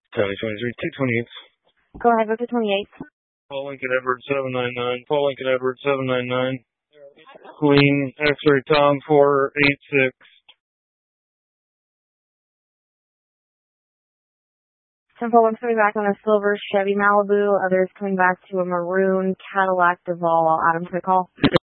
County 23, 228. Go ahead, book the 28th. Paul Lincoln Edward 799. Paul Lincoln Edward 799. Queen X-ray Tom 486. Temple 1 coming back on a silver Chevy Malibu. Others coming back to a maroon Cadillac Duval. Adam, quick call.